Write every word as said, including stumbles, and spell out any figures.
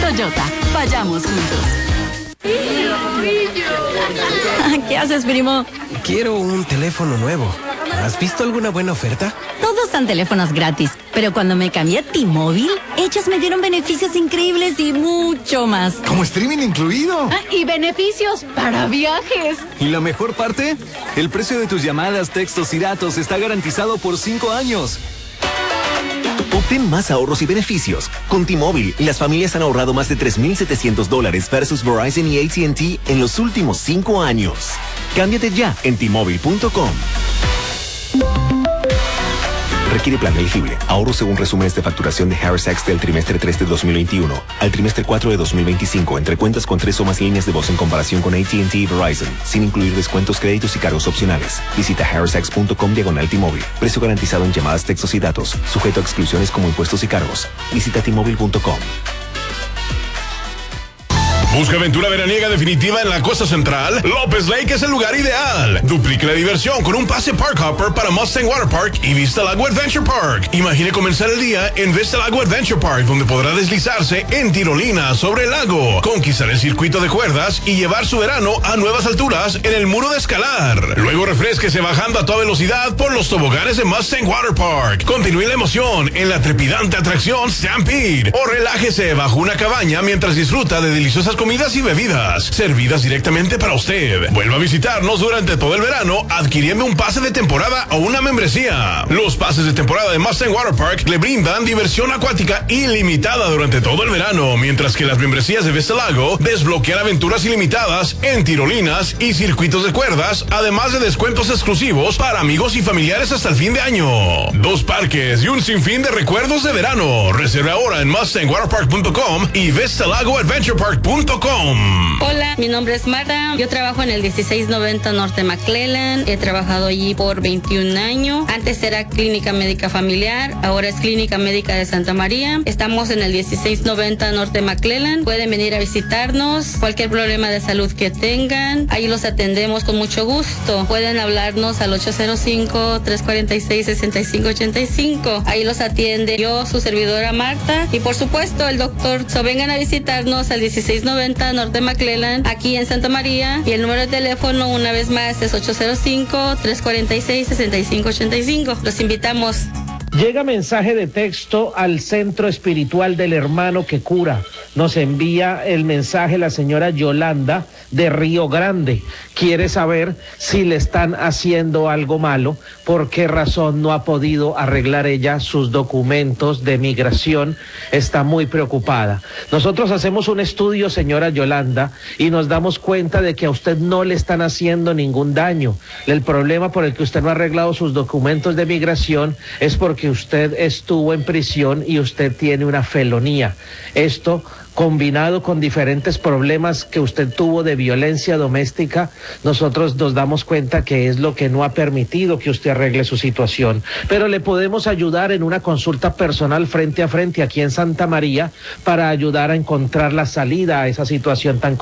Toyota, vayamos juntos. ¿Qué haces, primo? Quiero un teléfono nuevo. ¿Has visto alguna buena oferta? Todos dan teléfonos gratis, pero cuando me cambié a T-Mobile, ellos me dieron beneficios increíbles y mucho más. ¿Como streaming incluido? Ah, y beneficios para viajes. ¿Y la mejor parte? El precio de tus llamadas, textos y datos está garantizado por cinco años. Obtén más ahorros y beneficios. Con T-Mobile, las familias han ahorrado más de tres mil setecientos dólares versus Verizon y A T and T en los últimos cinco años. Cámbiate ya en T Mobile punto com. Requiere plan elegible. Ahorro según resúmenes de facturación de Harris X del trimestre tres de dos mil veintiuno al trimestre cuatro de dos mil veinticinco entre cuentas con tres o más líneas de voz en comparación con A T and T y Verizon, sin incluir descuentos, créditos y cargos opcionales. Visita harris x punto com diagonal T-Mobile. Precio garantizado en llamadas, textos y datos. Sujeto a exclusiones como impuestos y cargos. Visita T Mobile punto com. Busca aventura veraniega definitiva en la costa central. López Lake es el lugar ideal. Duplique la diversión con un pase Park Hopper para Mustang Water Park y Vista Lago Adventure Park. Imagine comenzar el día en Vista Lago Adventure Park, donde podrá deslizarse en tirolina sobre el lago, conquistar el circuito de cuerdas y llevar su verano a nuevas alturas en el muro de escalar. Luego refresquese bajando a toda velocidad por los toboganes de Mustang Water Park. Continúe la emoción en la trepidante atracción Stampede o relájese bajo una cabaña mientras disfruta de deliciosas comidas y bebidas servidas directamente para usted. Vuelva a visitarnos durante todo el verano adquiriendo un pase de temporada o una membresía. Los pases de temporada de Mustang Water Park le brindan diversión acuática ilimitada durante todo el verano, mientras que las membresías de Vista Lago desbloquean aventuras ilimitadas en tirolinas y circuitos de cuerdas, además de descuentos exclusivos para amigos y familiares hasta el fin de año. Dos parques y un sinfín de recuerdos de verano. Reserve ahora en mustang water park punto com y vista lago adventure park punto com. Hola, mi nombre es Marta. Yo trabajo en el dieciséis noventa Norte McClellan. He trabajado allí por veintiún años. Antes era Clínica Médica Familiar, ahora es Clínica Médica de Santa María. Estamos en el dieciséis noventa Norte McClellan. Pueden venir a visitarnos. Cualquier problema de salud que tengan, ahí los atendemos con mucho gusto. Pueden hablarnos al ocho cero cinco, tres cuatro seis, seis cinco ocho cinco. Ahí los atiende yo, su servidora Marta, y por supuesto el doctor. So, vengan a visitarnos al dieciséis noventa Norte McClellan, aquí en Santa María, y el número de teléfono una vez más es ocho cero cinco, tres cuatro seis, seis cinco ocho cinco. Los invitamos. Llega mensaje de texto al Centro Espiritual del Hermano que Cura. Nos envía el mensaje la señora Yolanda de Río Grande. Quiere saber si le están haciendo algo malo, por qué razón no ha podido arreglar ella sus documentos de migración. Está muy preocupada. Nosotros hacemos un estudio, señora Yolanda, y nos damos cuenta de que a usted no le están haciendo ningún daño. El problema por el que usted no ha arreglado sus documentos de migración es porque usted estuvo en prisión y usted tiene una felonía. Esto, combinado con diferentes problemas que usted tuvo de violencia doméstica, nosotros nos damos cuenta que es lo que no ha permitido que usted arregle su situación. Pero le podemos ayudar en una consulta personal frente a frente aquí en Santa María para ayudar a encontrar la salida a esa situación tan